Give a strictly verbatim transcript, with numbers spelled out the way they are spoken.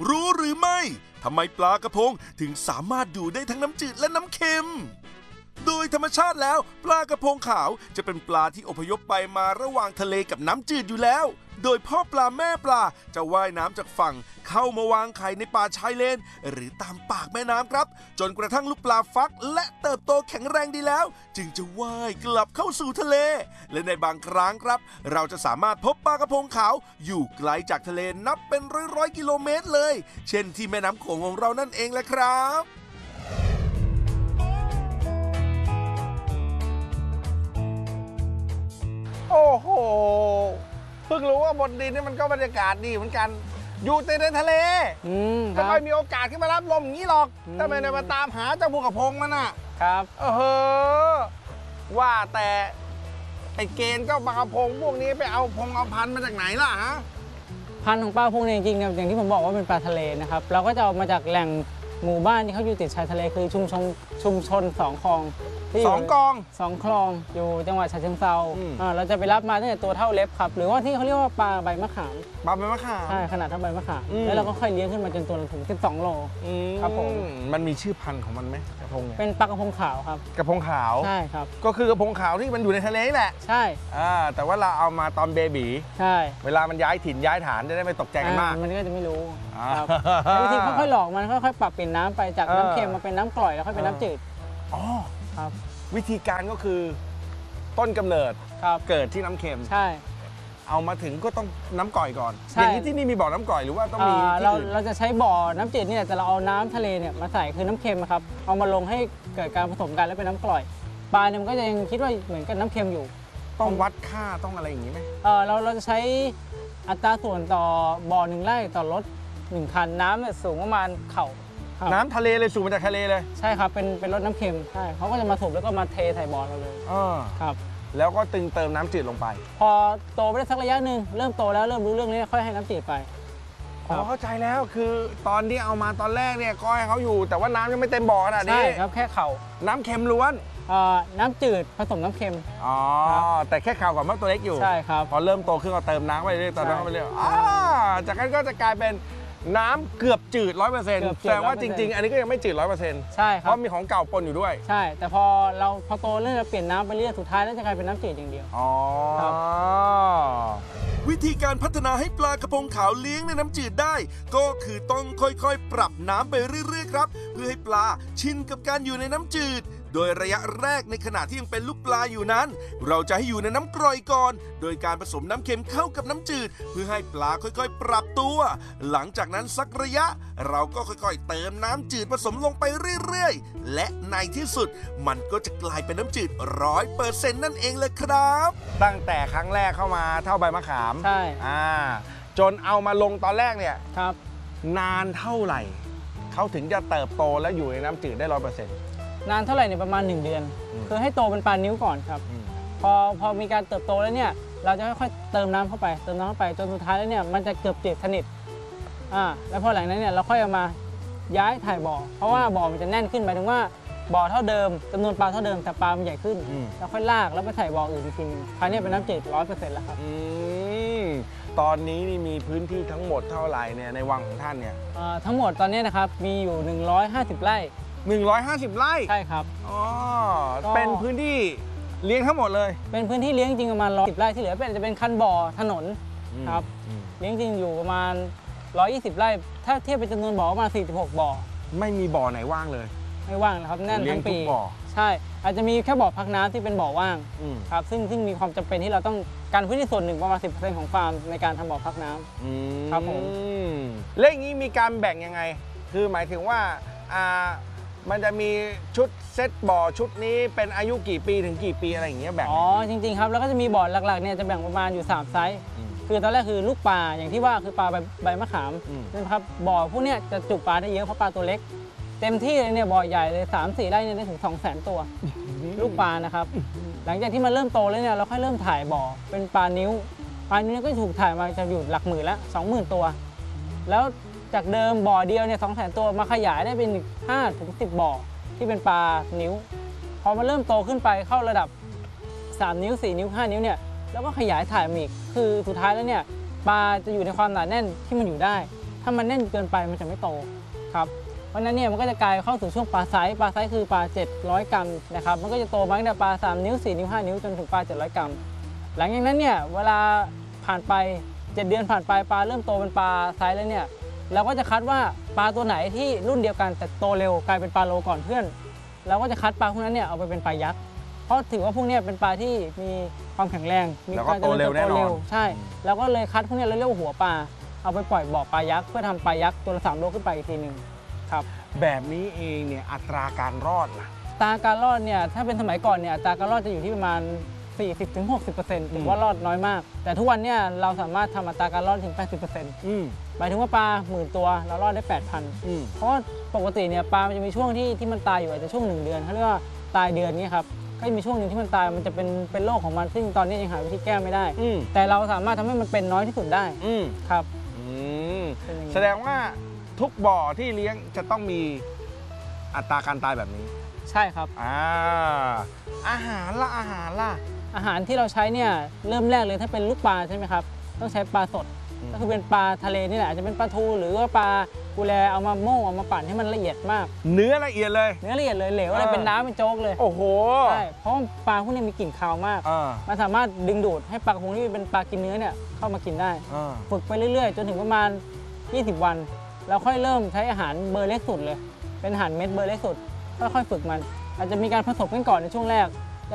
รู้หรือไม่ทำไมปลากระพงถึงสามารถอยู่ได้ทั้งน้ำจืดและน้ำเค็มโดยธรรมชาติแล้วปลากระพงขาวจะเป็นปลาที่อพยพไปมาระหว่างทะเลกับน้ำจืดอยู่แล้วโดยพ่อปลาแม่ปลาจะว่ายน้ำจากฝั่งเข้ามาวางไข่ในป่าชายเลนหรือตามปากแม่น้ำครับจนกระทั่งลูกปลาฟักและเติบโตแข็งแรงดีแล้วจึงจะว่ายกลับเข้าสู่ทะเลและในบางครั้งครับเราจะสามารถพบปลากระพงขาวอยู่ไกลจากทะเลนับเป็นร้อยๆกิโลเมตรเลยเช่นที่แม่น้ำโขงของเรานั่นเองแหละครับโอ้โหเพิ่งรู้ว่าบนดินนี่มันก็บรรยากาศดีเหมือนกันอยู่แต่ในทะเลไม่ค่อยมีโอกาสขึ้นมารับลมอย่างนี้หรอกถ้าไม่ได้มาตามหาเจ้าภูกระพงมันน่ะครับเออว่าแต่ไอเกณฑ์เจ้าปลากระพงพวกนี้ไปเอาพงเอาพันมาจากไหนล่ะฮะพันธุ์ของปลาพงเนี่ยจริงๆอย่างที่ผมบอกว่าเป็นปลาทะเลนะครับเราก็จะเอามาจากแหล่งหมู่บ้านที่เขาอยู่ติดชายทะเลคือชุมชนชุมชนสองคลองสองกองสองคลองอยู่จังหวัดฉะเชิงเทราเราจะไปรับมาตั้งแต่ตัวเท่าเล็บครับหรือว่าที่เขาเรียกว่าปลาใบมะขามปลาใบมะขามใช่ขนาดเท่าใบมะขามแล้วเราก็ค่อยเลี้ยงขึ้นมาจนตัวถึงสิบสองโลครับผมมันมีชื่อพันธุ์ของมันไหมกระพงเนี่ยเป็นปลากระพงขาวครับกระพงขาวใช่ครับก็คือกระพงขาวที่มันอยู่ในทะเลแหละใช่อ่าแต่ว่าเราเอามาตอนเบบีใช่เวลามันย้ายถิ่นย้ายฐานจะได้ไม่ตกใจกันมากมันก็จะไม่รู้ครับวิธีค่อยๆหลอกมันค่อยๆปรับเปลี่ยนน้ำไปจากน้ำเค็มมาเป็นน้ำกร่อยแล้วค่อยเป็นน้ำจืดอ๋อครับวิธีการก็คือต้นกำเนิดเกิดที่น้ำเค็มใช่เอามาถึงก็ต้องน้ำก่อยก่อนอย่างนี้ที่นี่มีบ่อน้ำก่อยหรือว่าต้องมีที่อื่นเราจะใช้บ่อน้ำจืดเนี่ยแต่เราเอาน้ำทะเลเนี่ยมาใส่คือน้ำเค็มครับเอามาลงให้เกิดการผสมกันแล้วเป็นน้ำกร่อยปลาเนี่ยมันก็ยังคิดว่าเหมือนกับน้ำเค็มอยู่ต้องวัดค่าต้องอะไรอย่างนี้ไหมเออเราเราจะใช้อัตราส่วนต่อบ่อหนึ่งไร่ต่อรถหนึ่งคันน้ำเนี่ยสูงประมาณเข่าน้ำทะเลเลยสูบมาจากทะเลเลยใช่ครับเป็นเป็นรถน้ำเค็มใช่เขาก็จะมาสูบแล้วก็มาเทใส่บ่อเราเลยอ๋อครับแล้วก็ตึงเติมน้ำจืดลงไปพอโตไปได้สักระยะหนึ่งเริ่มโตแล้วเริ่มรู้เรื่องนี้ค่อยให้น้ำจืดไปอ๋อเข้าใจแล้วคือตอนที่เอามาตอนแรกเนี่ยก็ให้เขาอยู่แต่ว่าน้ำยังไม่เต็มบ่อขนาดนี้ใช่ครับแค่เข่าน้ำเค็มล้วนน้ำจืดผสมน้ำเค็มอ๋อแต่แค่เข่าก่อนเมื่อตัวเล็กอยู่ใช่ครับพอเริ่มโตขึ้นก็เติมน้ำไปเรื่อยๆเติมน้ำไปเรื่อยๆจากนั้นก็จะกลายเป็นน้ำเกือบจืดร้อยเปอร์เซ็นต์แต่ว่าจริงๆอันนี้ก็ยังไม่จืดร้อยเปอร์เซ็นต์ใช่ครับเพราะมีของเก่าปนอยู่ด้วยใช่แต่พอเราพอโตเรื่อยๆเปลี่ยนน้ำไปเรื่อยสุดท้ายแล้วจะกลายเป็นน้ำจืดอย่างเดียวอ๋อวิธีการพัฒนาให้ปลากระพงขาวเลี้ยงในน้ำจืดได้ก็คือต้องค่อยๆปรับน้ำไปเรื่อยๆครับเพื่อให้ปลาชินกับการอยู่ในน้ำจืดโดยระยะแรกในขณะที่ยังเป็นลูกปลาอยู่นั้นเราจะให้อยู่ในน้ำกร่อยก่อนโดยการผสมน้ำเค็มเข้ากับน้ำจืดเพื่อให้ปลาค่อยๆปรับตัวหลังจากนั้นสักระยะเราก็ค่อยๆเติมน้ำจืดผสมลงไปเรื่อยๆและในที่สุดมันก็จะกลายเป็นน้ำจืดร้อยเปอร์เซ็นต์นั่นเองเลยครับตั้งแต่ครั้งแรกเข้ามาเท่าใบมะขามใช่อ่าจนเอามาลงตอนแรกเนี่ยครับนานเท่าไหร่เขาถึงจะเติบโตและอยู่ในน้ำจืดได้ร้อยเปอร์เซ็นต์นานเท่าไหร่เนี่ยประมาณหนึ่งเดือนคือให้โตเป็นปลานิ้วก่อนครับพอพอมีการเติบโตแล้วเนี่ยเราจะค่อยๆเติมน้ำเข้าไปเติมน้ำเข้าไปจนสุดท้ายแล้วเนี่ยมันจะเกือบจืดสนิทอ่าแล้วพอหลังนั้นเนี่ยเราค่อยเอามาย้ายถ่ายบ่อเพราะว่าบ่อมันจะแน่นขึ้นหมายถึงว่าบ่อเท่าเดิมจำนวนปลาเท่าเดิมแต่ปลามันใหญ่ขึ้นแล้วค่อยลากแล้วไปถ่ายบ่ออื่นอีกทีนึงคราวนี้เป็นน้ำจืดร้อยเปอร์เซ็นต์แล้วครับตอนนี้นี่มีพื้นที่ทั้งหมดเท่าไหร่เนี่ยในวังของท่านเนี่ยทั้งหมดตอนนี้นะครับมีอยู่หนึ่งร้อยห้าสิบไร่หนึ่งร้อยห้าสิบไร่ใช่ครับอ๋อเป็นพื้นที่เลี้ยงทั้งหมดเลยเป็นพื้นที่เลี้ยงจริงประมาณร้อยสิบไร่ที่เหลือเป็นจะเป็นคันบ่อถนนครับเลี้ยงจริงอยู่ประมาณร้อยยี่สิบไร่ถ้าเทียบเป็นจำนวนบ่อประมาณสี่สิบหกบ่อไม่มีบ่อไหนว่างเลยไม่ว่างนะครับแน่นทั้งปีบ่อใช่อาจจะมีแค่บ่อพักน้ำที่เป็นบ่อว่างครับซึ่งซึ่งมีความจำเป็นที่เราต้องการพื้นที่ส่วนหนึ่งประมาณ สิบเปอร์เซ็นต์ ของฟาร์มในการทำบ่อพักน้ำครับผมแล้วอย่างนี้มีการแบ่งยังไงคือหมายถึงว่าอ่ามันจะมีชุดเซตบ่อชุดนี้เป็นอายุกี่ปีถึงกี่ปีอะไรอย่างเงี้ยแบ่งอ๋อจริงๆครับแล้วก็จะมีบ่อหลักๆเนี่ยจะแบ่งประมาณอยู่สามไซส์คือตอนแรกคือลูกปลาอย่างที่ว่าคือปลาใบมะขามนะครับบ่อพวกเนี้ยจะจุปลาได้เยอะเพราะปลาตัวเล็กเต็มที่เลยเนี่ยบ่อใหญ่เลยสามสี่ไร่เนี่ยได้ถึงสองแสนตัวลูกปลานะครับหลังจากที่มันเริ่มโตแล้วเนี่ยเราค่อยเริ่มถ่ายบ่อเป็นปลานิ้วปลานิ้วก็ถูกถ่ายมาจะอยู่หลักหมื่นละสองหมื่นตัวแล้วจากเดิมบ่อเดียวเนี่ยสองแสนตัวมาขยายได้เป็นห้าถึงสิบบ่อที่เป็นปลานิ้วพอมันเริ่มโตขึ้นไปเข้าระดับสามนิ้วสี่นิ้วห้านิ้วเนี่ยแล้วก็ขยายถ่ายมาอีกคือสุดท้ายแล้วเนี่ยปลาจะอยู่ในความหนาแน่นที่มันอยู่ได้ถ้ามันแน่นเกินไปมันจะไม่โตครับเพราะนั้นเนี่ยมันก็จะกลายเข้าสู่ช่วงปลาไซส์ปลาไซส์คือปลาเจ็ดร้อยกรัมนะครับมันก็จะโตมาตั้งแต่ปลาสามนิ้วสี่นิ้วห้านิ้วจนถึงปลาเจ็ดร้อยกรัมหลังจากนั้นเนี่ยเวลาผ่านไปเจ็ดเดือนผ่านไปปลาเริ่มโตเป็นปลาไซส์แล้วเนี่ยเราก็จะคัดว่าปลาตัวไหนที่รุ่นเดียวกันแต่โตเร็วกลายเป็นปลาโลก่อนเพื่อนเราก็จะคัดปลาพวกนั้นเนี่ยเอาไปเป็นปลายักษ์เพราะถือว่าพวกนี้เป็นปลาที่มีความแข็งแรงมีการเจริญเติบโตเร็วใช่แล้วก็เลยคัดพวกนี้เราเรียกว่าหัวปลาเอาไปปล่อยบ่อปลายักษ์เพื่อทำปลายักษ์ตัวละสามโลขึ้นไปอีกทีหนึ่งครับแบบนี้เองเนี่ยอัตราการรอดล่ะอัตราการรอดเนี่ยถ้าเป็นสมัยก่อนเนี่ยอัตราการรอดจะอยู่ที่ประมาณ สี่สิบถึงหกสิบเปอร์เซ็นต์ ถือว่ารอดน้อยมากแต่ทุกวันเนี่ยเราสามารถทำอัตราการรอดถึง แปดสิบเปอร์เซ็นต์อืมหมายถึงว่าปลาหมื่นตัวเรารอดได้ แปดพันอืมเพราะว่าปกติเนี่ยปลามันจะมีช่วงที่ที่มันตายอยู่อาจจะช่วงหนึ่งเดือนเขาเรียกว่าตายเดือนนี้ครับก็จะมีช่วงหนึ่งที่มันตายมันจะเป็นเป็นโรคของมันซึ่งตอนนี้ยังหาวิธีแก้ไม่ได้แต่เราสามารถทำให้มันเป็นน้อยที่สุดได้ครับแสดงว่าทุกบ่อที่เลี้ยงจะต้องมีอัตราการตายแบบนี้ใช่ครับอ่าอาหารล่ะอาหารล่ะอาหารที่เราใช้เนี่ยเริ่มแรกเลยถ้าเป็นลูกปลาใช่ไหมครับต้องใช้ปลาสดก็คือเป็นปลาทะเลนี่แหละอาจจะเป็นปลาทูหรือว่าปลากุแลเอามาโม่เอามาปั่นให้มันละเอียดมากเนื้อละเอียดเลยเนื้อละเอียดเลยเหลวอะไรเป็นน้ำเป็นโจ๊กเลยโอ้โหใช่เพราะปลาพวกนี้มีกลิ่นคาวมากมันสามารถดึงดูดให้ปลากระพงที่เป็นปลากินเนื้อเนี่ยเข้ามากินได้ฝึกไปเรื่อยๆจนถึงประมาณยี่สิบวันเราค่อยเริ่มใช้อาหารเบอร์เล็กสุดเลยเป็นอาหารเม็ดเบอร์เล็กสุดค่อยๆฝึกมันอาจจะมีการผสมกันก่อนในช่วงแรก